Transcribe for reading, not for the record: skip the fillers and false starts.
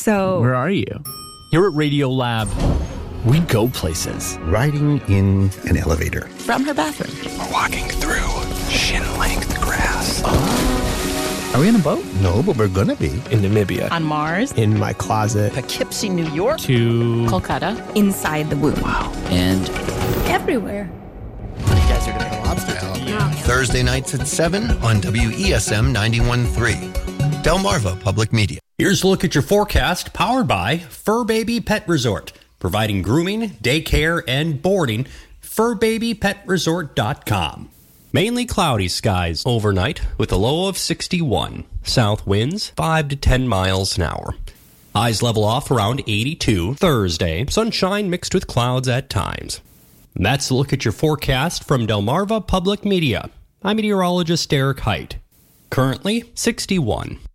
So Where are you? Here at Radio-Lab, we go places. Riding in an elevator. From her bathroom. We're walking through shin-length grass. Are we in a boat? No, but we're gonna be. In Namibia. On Mars. In my closet. Poughkeepsie, New York. To Kolkata. inside the womb. Wow. And Everywhere. You guys are gonna get a lobster tail. Thursday nights at 7 on WESM 91.3. Delmarva Public Media. Here's a look at your forecast, powered by Fur Baby Pet Resort, providing grooming, daycare, and boarding. FurBabyPetResort.com. Mainly cloudy skies overnight with a low of 61. South winds 5 to 10 miles an hour. Highs level off around 82. Thursday, sunshine mixed with clouds at times. And that's a look at your forecast from Delmarva Public Media. I'm meteorologist Derek Height. Currently 61.